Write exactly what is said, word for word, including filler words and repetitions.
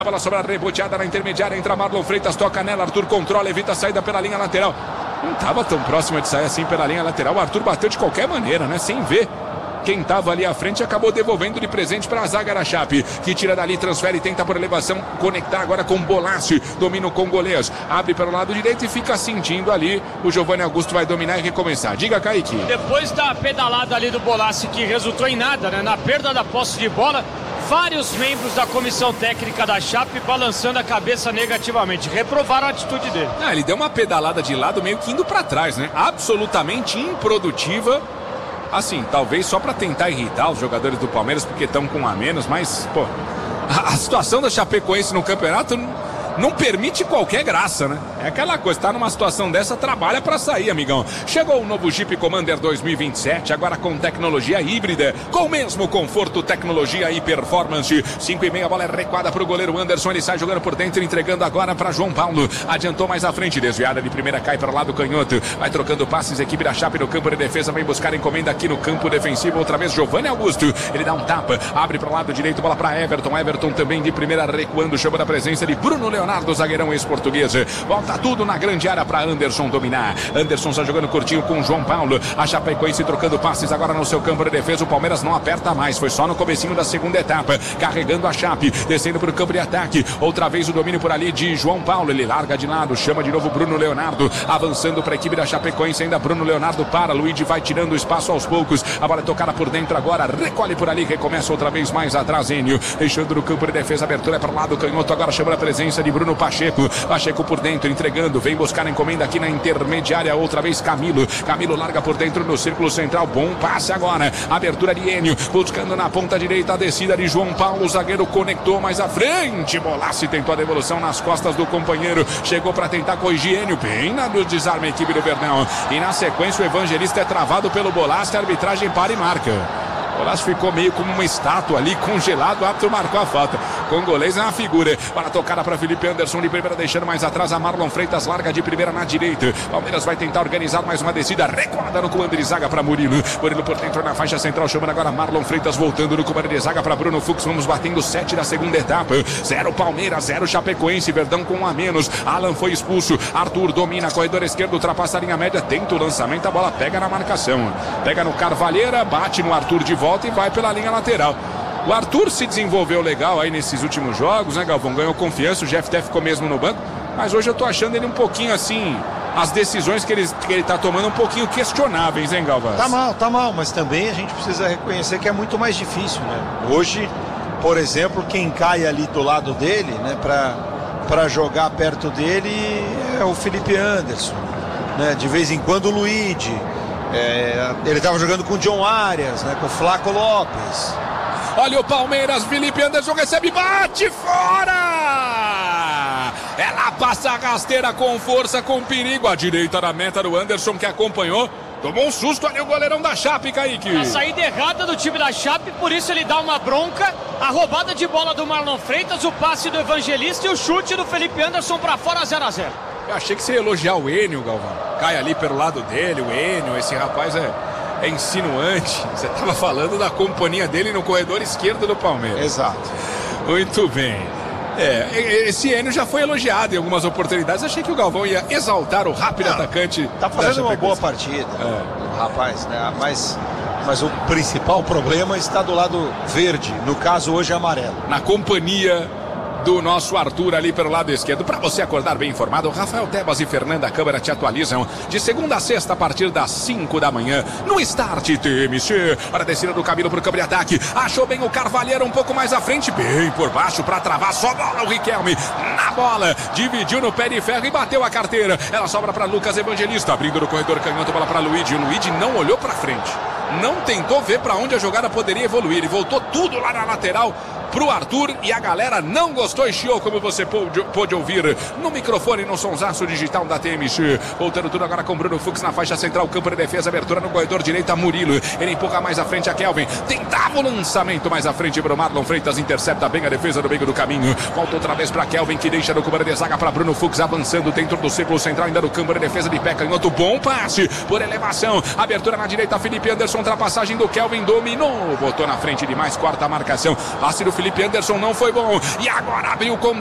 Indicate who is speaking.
Speaker 1: Bola sobra reboteada na intermediária, entra Marlon Freitas, toca nela, Arthur controla, evita a saída pela linha lateral. Não estava tão próxima de sair assim pela linha lateral. O Arthur bateu de qualquer maneira, né? Sem ver quem estava ali à frente, acabou devolvendo de presente para a zaga da Chape, que tira dali, transfere e tenta por elevação conectar agora com Bolassi, domina o congolês, abre pelo lado direito e fica sentindo ali. O Giovanni Augusto vai dominar e recomeçar. Diga, Kaique.
Speaker 2: Depois da pedalada ali do Bolassi, que resultou em nada, né? Na perda da posse de bola, vários membros da comissão técnica da Chape balançando a cabeça negativamente, reprovaram a atitude dele.
Speaker 1: Ah, ele deu uma pedalada de lado meio que indo para trás, né? Absolutamente improdutiva. Assim, talvez só para tentar irritar os jogadores do Palmeiras, porque estão com um a menos, mas, pô, a, a situação da Chapecoense no campeonato não permite qualquer graça, né? É aquela coisa, tá numa situação dessa, trabalha pra sair, amigão. Chegou o novo Jeep Commander dois mil e vinte e sete, agora com tecnologia híbrida, com o mesmo conforto, tecnologia e performance. cinco e meia, a bola é recuada pro goleiro Anderson, ele sai jogando por dentro, entregando agora pra João Paulo. Adiantou mais à frente, desviada de primeira, cai para o lado canhoto. Vai trocando passes, equipe da Chape no campo de defesa, vem buscar encomenda aqui no campo defensivo, outra vez Giovanni Augusto. Ele dá um tapa, abre pro lado direito, bola pra Everton. Everton também de primeira recuando, chama da presença de Bruno Leonardo. Leonardo, zagueirão ex-português. Volta tudo na grande área para Anderson dominar. Anderson está jogando curtinho com João Paulo. A Chapecoense trocando passes agora no seu campo de defesa. O Palmeiras não aperta mais. Foi só no comecinho da segunda etapa. Carregando a Chape. Descendo para o campo de ataque. Outra vez o domínio por ali de João Paulo. Ele larga de lado. Chama de novo Bruno Leonardo. Avançando para a equipe da Chapecoense. Ainda Bruno Leonardo para. Luigi vai tirando o espaço aos poucos. A bola é tocada por dentro agora. Recolhe por ali. Recomeça outra vez mais atrás. Enio. Deixando no campo de defesa. Abertura é para o lado canhoto. Agora chama a presença de Bruno Pacheco, Pacheco por dentro, entregando, vem buscar a encomenda aqui na intermediária, outra vez Camilo, Camilo larga por dentro no círculo central, bom passe agora, abertura de Enio, buscando na ponta direita a descida de João Paulo, o zagueiro conectou mais à frente, Bolassi tentou a devolução nas costas do companheiro, chegou para tentar corrigir Enio, bem na do desarme a equipe do Verdão, e na sequência o Evangelista é travado pelo Bolassi, a arbitragem para e marca. O Bolassi ficou meio como uma estátua ali, congelado, o árbitro marcou a falta. Congolês é uma figura. Para tocada para Felipe Anderson de primeira, deixando mais atrás a Marlon Freitas, larga de primeira na direita. Palmeiras vai tentar organizar mais uma descida, recuada no comando de zaga para Murilo. Murilo por dentro na faixa central, chamando agora Marlon Freitas, voltando no comando de zaga para Bruno Fux. Vamos batendo sete da segunda etapa. Zero Palmeiras, zero Chapecoense, Verdão com um a menos. Alan foi expulso. Arthur domina, corredor esquerdo, ultrapassa a linha média, tenta o lançamento, a bola pega na marcação. Pega no Carvalheira, bate no Arthur de volta e vai pela linha lateral. O Arthur se desenvolveu legal aí nesses últimos jogos, né, Galvão? Ganhou confiança, o G F T ficou mesmo no banco, mas hoje eu tô achando ele um pouquinho assim, as decisões que ele, que ele tá tomando um pouquinho questionáveis, hein, Galvão?
Speaker 3: Tá mal, tá mal, mas também a gente precisa reconhecer que é muito mais difícil, né? Hoje, por exemplo, quem cai ali do lado dele, né, pra, pra jogar perto dele é o Felipe Anderson, né? De vez em quando o Luigi. É, ele estava jogando com o John Arias, né, com o Flaco Lopes.
Speaker 1: Olha o Palmeiras, Felipe Anderson recebe, bate fora! Ela passa a rasteira com força, com perigo. A direita da meta do Anderson, que acompanhou. Tomou um susto ali o goleirão da Chape, Kaique.
Speaker 2: A saída errada do time da Chape, por isso ele dá uma bronca. A roubada de bola do Marlon Freitas, o passe do Evangelista e o chute do Felipe Anderson para fora, zero a zero.
Speaker 1: Eu achei que você ia elogiar o Enio, Galvão. Cai ali pelo lado dele, o Enio, esse rapaz é, é insinuante. Você estava falando da companhia dele no corredor esquerdo do Palmeiras.
Speaker 3: Exato.
Speaker 1: Muito bem. É, esse Enio já foi elogiado em algumas oportunidades. Achei que o Galvão ia exaltar o rápido Não, atacante.
Speaker 3: Tá fazendo uma boa partida, é. o rapaz, né? Mas, mas o principal problema está do lado verde, no caso hoje amarelo.
Speaker 1: Na companhia do nosso Arthur ali pelo lado esquerdo. Para você acordar bem informado, Rafael Tebas e Fernanda Câmara te atualizam de segunda a sexta a partir das cinco da manhã no Start T M C. Para a descida do Camilo para o campo de ataque. Achou bem o Carvalheiro um pouco mais à frente, bem por baixo para travar. Só bola o Riquelme na bola. Dividiu no pé de ferro e bateu a carteira. Ela sobra para Lucas Evangelista, abrindo no corredor canhoto, bola para Luigi. O Luigi não olhou para frente. Não tentou ver para onde a jogada poderia evoluir. Ele voltou tudo lá na lateral pro Arthur e a galera não gostou e chiou, como você pôde, pôde ouvir no microfone, no sonsaço digital da T M C. Voltando tudo agora com Bruno Fux na faixa central, campo de defesa, abertura no corredor direito a Murilo. Ele empurra mais à frente a Kelvin. Tentava o lançamento mais à frente para o Marlon Freitas, intercepta bem a defesa no meio do caminho. Volta outra vez para Kelvin, que deixa no campo de zaga para Bruno Fux, avançando dentro do círculo central, ainda no campo de defesa de pé canhoto. Bom passe por elevação. Abertura na direita, Felipe Anderson, ultrapassagem do Kelvin, dominou. Botou na frente demais, corta a marcação. Passe do Felipe Anderson não foi bom. E agora abriu com